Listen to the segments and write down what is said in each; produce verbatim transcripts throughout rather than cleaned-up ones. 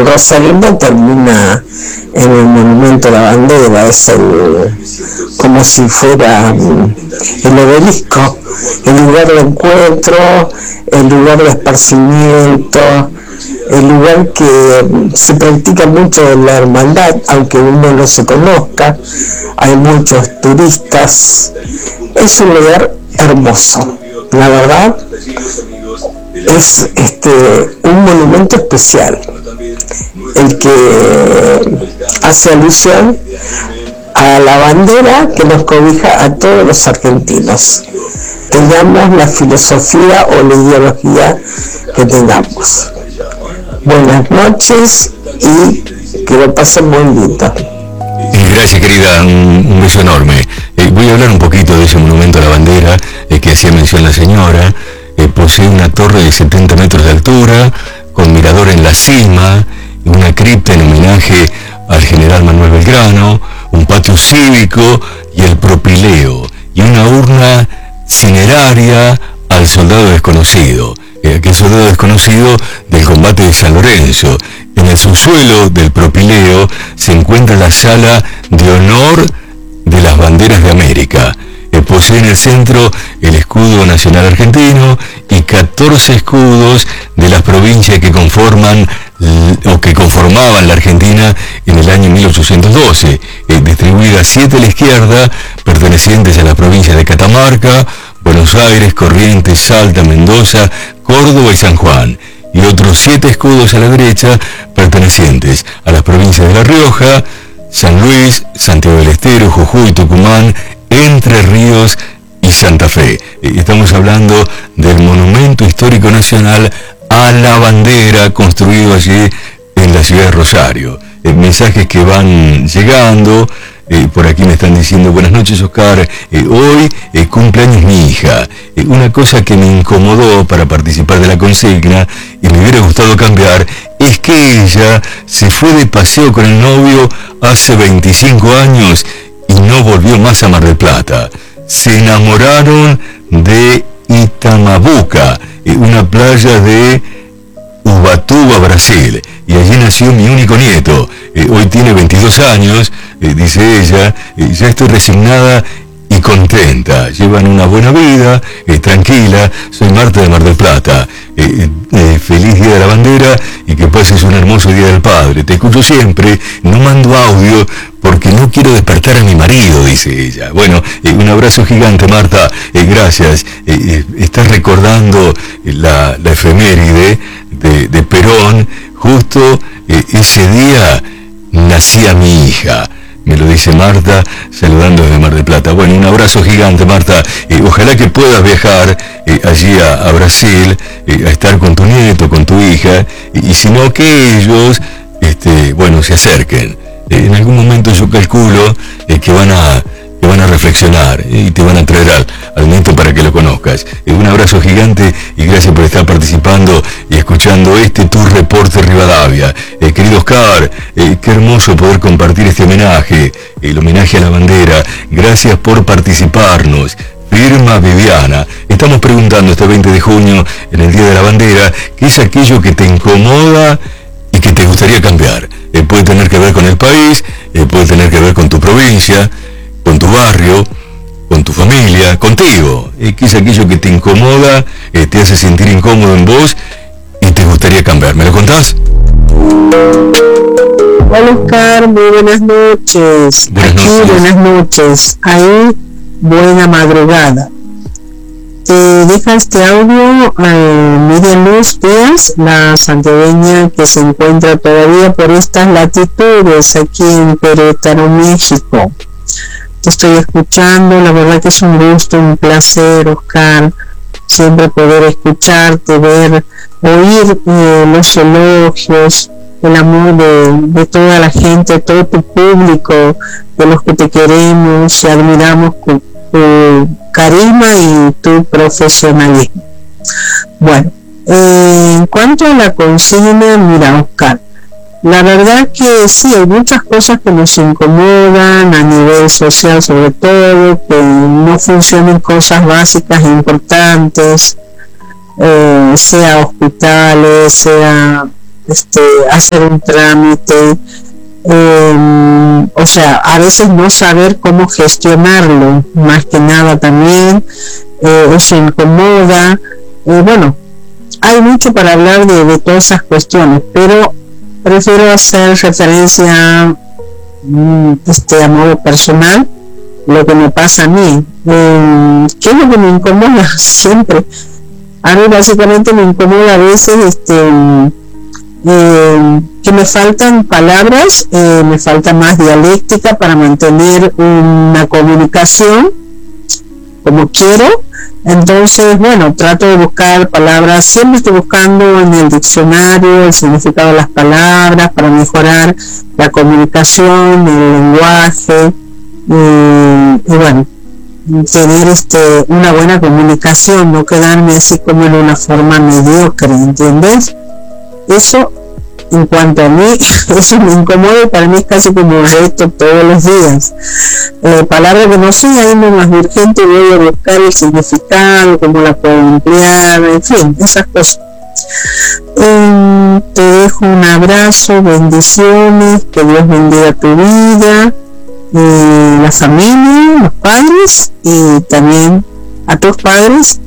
Rosarino termina en el Monumento a la Bandera, es el, como si fuera um, el obelisco, el lugar de encuentro, el lugar de esparcimiento, el lugar que se practica mucho de la hermandad, aunque uno no se conozca, hay muchos turistas, es un lugar hermoso, la verdad, es este un monumento especial, el que hace alusión a la bandera que nos cobija a todos los argentinos, tengamos la filosofía o la ideología que tengamos. Buenas noches y que lo pasen muy lindo. Gracias, querida, un, un beso enorme. Eh, voy a hablar un poquito de ese monumento a la bandera eh, que hacía mención la señora. Eh, posee una torre de setenta metros de altura, con mirador en la cima, una cripta en homenaje al general Manuel Belgrano, un patio cívico y el propileo, y una urna cineraria al soldado desconocido, eh, aquel soldado desconocido del combate de San Lorenzo. En el subsuelo del propileo se encuentra la sala de honor de las banderas de América. Eh, posee en el centro el escudo nacional argentino y catorce escudos de las provincias que conforman o que conformaban la Argentina en el año mil ochocientos doce, eh, distribuidas siete a la izquierda, pertenecientes a las provincias de Catamarca, Buenos Aires, Corrientes, Salta, Mendoza, Córdoba y San Juan, y otros siete escudos a la derecha, pertenecientes a las provincias de La Rioja, San Luis, Santiago del Estero, Jujuy, Tucumán, Entre Ríos y Santa Fe. Estamos hablando del Monumento Histórico Nacional a la Bandera, construido allí en la ciudad de Rosario. Eh, mensajes que van llegando, eh, por aquí me están diciendo: buenas noches, Oscar, eh, hoy eh, cumpleaños mi hija. Eh, una cosa que me incomodó para participar de la consigna y me hubiera gustado cambiar es que ella se fue de paseo con el novio hace veinticinco años y no volvió más a Mar del Plata. Se enamoraron de Itamabuca, una playa de Ubatuba, Brasil, y allí nació mi único nieto. Eh, hoy tiene veintidós años, eh, dice ella, eh, ya estoy resignada y contenta, llevan una buena vida, eh, tranquila. Soy Marta de Mar del Plata. Eh, eh, feliz Día de la Bandera y que pases un hermoso Día del Padre. Te escucho siempre, no mando audio porque no quiero despertar a mi marido, dice ella. Bueno, eh, un abrazo gigante, Marta, eh, gracias. Eh, eh, estás recordando la, la efeméride de, de Perón, justo eh, ese día nacía mi hija. Me lo dice Marta, saludando desde Mar del Plata. Bueno, un abrazo gigante, Marta. Eh, ojalá que puedas viajar eh, allí a, a Brasil, eh, a estar con tu nieto, con tu hija, y, y si no, que ellos, este, bueno, se acerquen. Eh, en algún momento yo calculo eh, que van a que van a reflexionar eh, y te van a traer al, al nieto para que lo conozcas. Eh, un abrazo gigante y gracias por estar participando y escuchando este Tu Reporte Rivadavia. Eh, querido Oscar, eh, qué hermoso poder compartir este homenaje, el homenaje a la bandera. Gracias por participarnos. Firma Viviana. Estamos preguntando este veinte de junio, en el Día de la Bandera, ¿qué es aquello que te incomoda y que te gustaría cambiar? Eh, puede tener que ver con el país, eh, puede tener que ver con tu provincia, con tu barrio, con tu familia, contigo. Eh, ¿Qué es aquello que te incomoda, eh, te hace sentir incómodo en vos y te gustaría cambiar? ¿Me lo contás? Hola, Oscar, muy buenas noches. Buenas Aquí, noches. buenas noches. Ahí, buena madrugada. Te deja este audio a Miriam Luz Díaz, la santiagueña que se encuentra todavía por estas latitudes aquí en Querétaro, México. Te estoy escuchando, la verdad que es un gusto, un placer, Oscar, siempre poder escucharte, ver, oír eh, los elogios, el amor de, de toda la gente, todo tu público, de los que te queremos y admiramos tu, tu carisma y tu profesionalismo. Bueno, eh, en cuanto a la consigna, mira, Oscar, la verdad que sí, hay muchas cosas que nos incomodan a nivel social, sobre todo, que no funcionen cosas básicas e importantes, eh, sea hospitales, sea este, hacer un trámite, eh, o sea, a veces no saber cómo gestionarlo, más que nada también, eh, eso incomoda, eh, bueno, hay mucho para hablar de, de todas esas cuestiones, pero prefiero hacer referencia este, a modo personal, lo que me pasa a mí. Eh, ¿Qué es lo que me incomoda siempre? A mí básicamente me incomoda a veces este, eh, que me faltan palabras, eh, me falta más dialéctica para mantener una comunicación como quiero. Entonces, bueno, trato de buscar palabras, siempre estoy buscando en el diccionario el significado de las palabras para mejorar la comunicación, el lenguaje, y, y bueno, tener este una buena comunicación, no quedarme así como en una forma mediocre, ¿entiendes? Eso, en cuanto a mí, eso me incomoda y para mí es casi como un reto todos los días. Eh, palabra que no sé, ahí no más urgente, voy a buscar el significado, cómo la puedo emplear, en fin, esas cosas. Eh, te dejo un abrazo, bendiciones, que Dios bendiga tu vida, eh, la familia, los padres y también a tus padres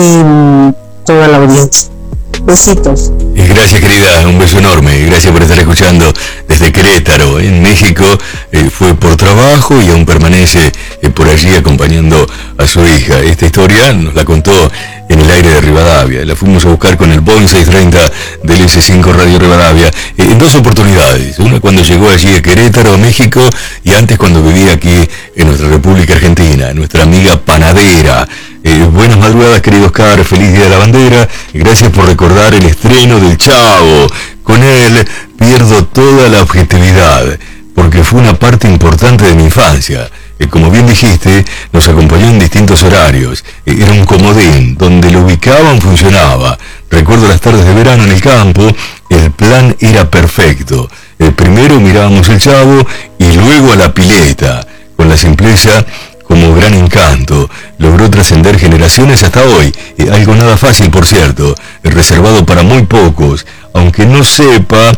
y toda la audiencia. Besitos. Y gracias, querida, un beso enorme. Gracias por estar escuchando desde Querétaro, en México. Eh, fue por trabajo y aún permanece eh, por allí acompañando a su hija. Esta historia nos la contó en el aire de Rivadavia. La fuimos a buscar con el Boeing seiscientos treinta del ese cinco Radio Rivadavia eh, en dos oportunidades. Una cuando llegó allí a Querétaro, México, y antes cuando vivía aquí en nuestra República Argentina, nuestra amiga panadera. Eh, buenas madrugadas, querido Oscar, feliz Día de la Bandera, gracias por recordar el estreno del Chavo. Con él pierdo toda la objetividad, porque fue una parte importante de mi infancia. Eh, como bien dijiste, nos acompañó en distintos horarios. Eh, era un comodín, donde lo ubicaban funcionaba. Recuerdo las tardes de verano en el campo, el plan era perfecto. Eh, primero mirábamos el Chavo y luego a la pileta, con la simpleza como gran encanto, logró trascender generaciones hasta hoy, eh, algo nada fácil por cierto, eh, reservado para muy pocos, aunque no sepa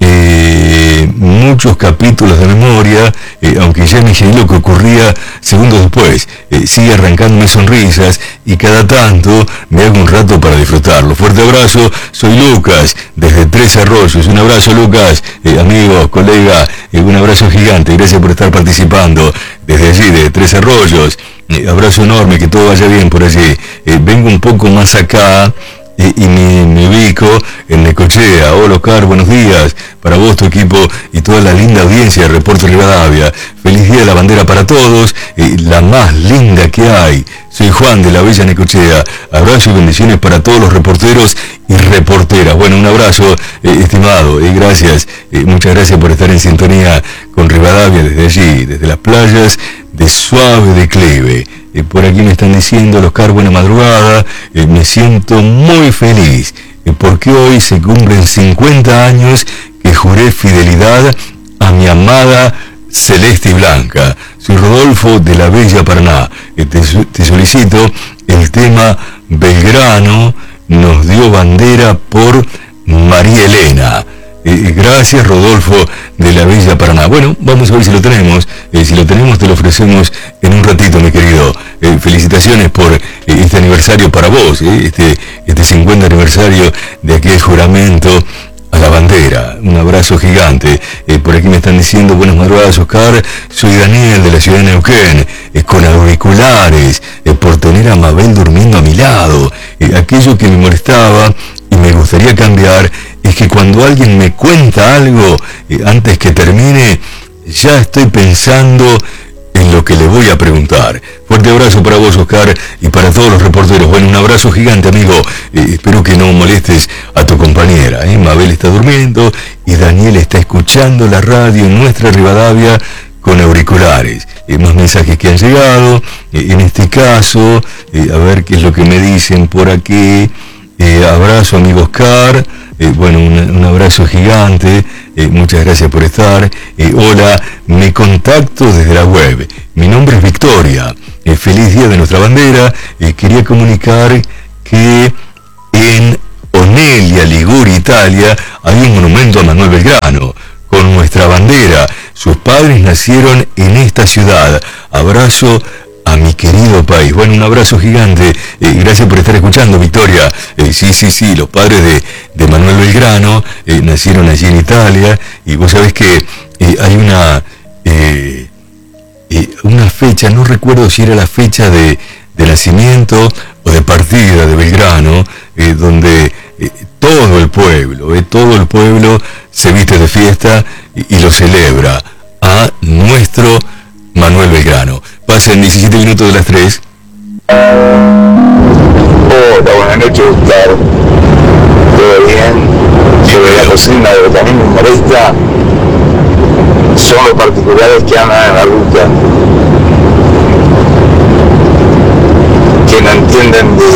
eh, muchos capítulos de memoria, eh, aunque ya me imaginé lo que ocurría segundos después, eh, sigue arrancándome sonrisas y cada tanto me hago un rato para disfrutarlo. Fuerte abrazo, soy Lucas, desde Tres Arroyos. Un abrazo, Lucas, eh, amigo, colega, eh, un abrazo gigante, gracias por estar participando desde allí, de Tres Arroyos. Eh, abrazo enorme, que todo vaya bien por allí. Eh, vengo un poco más acá eh, y me, me ubico en Necochea. Hola, Oscar, buenos días para vos, tu equipo y toda la linda audiencia de Reporte Rivadavia. Feliz Día de la Bandera para todos, eh, la más linda que hay. Soy Juan de la Bella Necochea. Abrazo y bendiciones para todos los reporteros y reporteras. Bueno, un abrazo, eh, estimado, y eh, gracias, eh, muchas gracias por estar en sintonía con Rivadavia desde allí, desde las playas de suave declive. Eh, por aquí me están diciendo, Oscar, buena madrugada, eh, me siento muy feliz, eh, porque hoy se cumplen cincuenta años que juré fidelidad a mi amada Celeste y Blanca. Soy Rodolfo de la Bella Paraná. Eh, te, te solicito el tema Belgrano nos dio bandera por María Elena. Eh, gracias, Rodolfo de la Bella Paraná. Bueno, vamos a ver si lo tenemos. Eh, si lo tenemos, te lo ofrecemos en un ratito, mi querido. Eh, felicitaciones por eh, este aniversario para vos, eh, este, este cincuenta aniversario de aquel juramento a la bandera. Un abrazo gigante. Eh, por aquí me están diciendo, buenas madrugadas, Oscar. Soy Daniel de la ciudad de Neuquén, eh, con auriculares, eh, por tener a Mabel durmiendo a mi lado. Eh, aquello que me molestaba y me gustaría cambiar es que cuando alguien me cuenta algo, eh, antes que termine, ya estoy pensando en lo que le voy a preguntar. Fuerte abrazo para vos, Oscar, y para todos los reporteros. Bueno, un abrazo gigante, amigo. Eh, espero que no molestes a tu compañera. ¿eh? Mabel está durmiendo y Daniel está escuchando la radio en nuestra Rivadavia con auriculares. Eh, más mensajes que han llegado. Eh, en este caso, eh, a ver qué es lo que me dicen por aquí. Eh, abrazo, amigo Oscar. Eh, bueno, un, un abrazo gigante, eh, muchas gracias por estar. Eh, hola, me contacto desde la web. Mi nombre es Victoria. Eh, feliz Día de nuestra bandera. Eh, quería comunicar que en Onelia, Liguria, Italia, hay un monumento a Manuel Belgrano, con nuestra bandera. Sus padres nacieron en esta ciudad. Abrazo a mi querido país. Bueno, un abrazo gigante. Eh, gracias por estar escuchando, Victoria. Eh, sí, sí, sí, los padres de, de Manuel Belgrano eh, nacieron allí en Italia. Y vos sabés que eh, hay una, eh, eh, una fecha, no recuerdo si era la fecha de, de nacimiento o de partida de Belgrano, eh, donde eh, todo el pueblo, eh, todo el pueblo se viste de fiesta y, y lo celebra a nuestro Manuel Belgrano. Pasen diecisiete minutos de las tres. Hola, buenas noches, Gustavo. ¿Todo bien? Sobre la cocina, lo que también me molesta son los particulares que andan en la ruta, que no entienden de,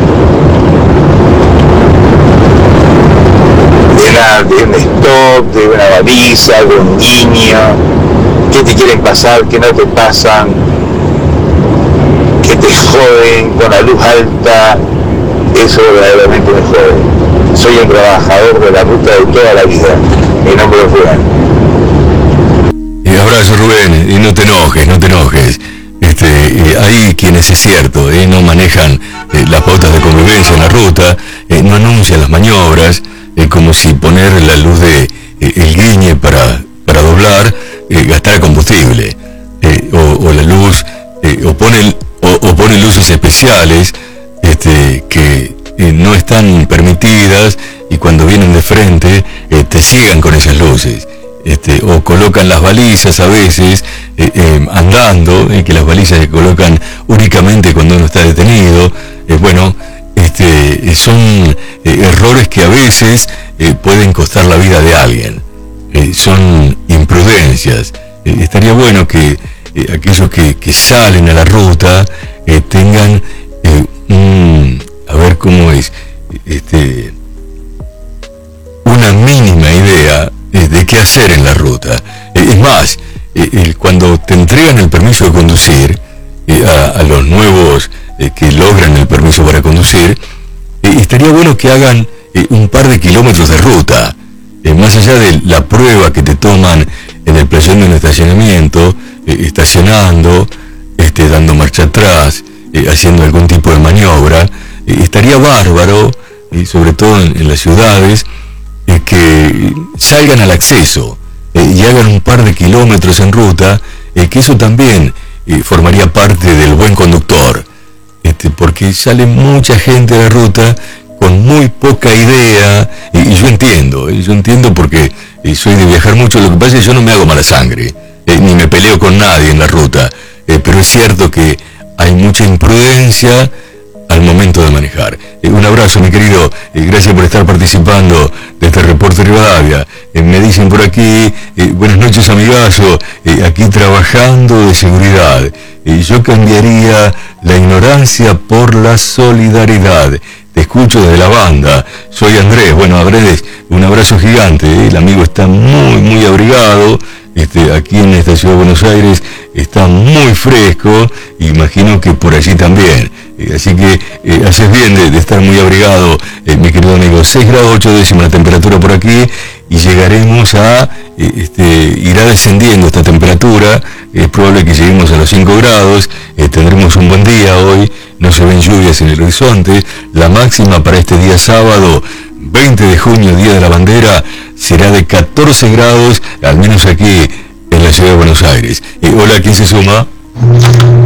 de nada, de un stop, de una baliza, de un guiño, que te quieren pasar, que no te pasan, que te joden con la luz alta. Eso verdaderamente me jode. Soy un trabajador de la ruta de toda la vida. Mi nombre es Rubén. Y abrazo, Rubén, y no te enojes, no te enojes. Este, eh, hay quienes, es cierto, eh, no manejan eh, las pautas de convivencia en la ruta, eh, no anuncian las maniobras, eh, como si poner la luz de eh, el guiñe para, para doblar, eh, gastar combustible, eh, o, o la luz, eh, o ponen o, o pone luces especiales este, que eh, no están permitidas, y cuando vienen de frente eh, te ciegan con esas luces. Este, o colocan las balizas a veces eh, eh, andando, eh, que las balizas se colocan únicamente cuando uno está detenido. Eh, bueno, este, son eh, errores que a veces eh, pueden costar la vida de alguien. Eh, son imprudencias. Eh, estaría bueno que eh, aquellos que, que salen a la ruta eh, tengan eh, un, a ver cómo es, este, una mínima idea de qué hacer en la ruta. Es más, cuando te entregan el permiso de conducir, a, a los nuevos que logran el permiso para conducir, estaría bueno que hagan un par de kilómetros de ruta, más allá de la prueba que te toman en el playón de un estacionamiento, estacionando, este, dando marcha atrás, haciendo algún tipo de maniobra. Estaría bárbaro, sobre todo en, en las ciudades, Eh, que salgan al acceso eh, y hagan un par de kilómetros en ruta, eh, que eso también eh, formaría parte del buen conductor, este, porque sale mucha gente de ruta con muy poca idea, y, y yo entiendo, eh, yo entiendo porque eh, soy de viajar mucho. Lo que pasa es que yo no me hago mala sangre, eh, ni me peleo con nadie en la ruta, eh, pero es cierto que hay mucha imprudencia al momento de manejar. Eh, un abrazo, mi querido, eh, gracias por estar participando de este reporte Rivadavia. Eh, me dicen por aquí, eh, buenas noches, amigazo, eh, aquí trabajando de seguridad. Eh, yo cambiaría la ignorancia por la solidaridad. Te escucho desde la banda, soy Andrés. Bueno, Andrés, un abrazo gigante, eh. El amigo está muy, muy abrigado. Este, aquí en esta ciudad de Buenos Aires está muy fresco, imagino que por allí también. Eh, así que eh, haces bien de, de estar muy abrigado, eh, mi querido amigo. seis grados ocho décimas la temperatura por aquí, y llegaremos a, eh, este, irá descendiendo esta temperatura. Es probable que lleguemos a los cinco grados, eh, tendremos un buen día hoy, no se ven lluvias en el horizonte. La máxima para este día sábado, veinte de junio, Día de la Bandera, será de catorce grados, al menos aquí en la ciudad de Buenos Aires. Eh, hola, ¿quién se suma?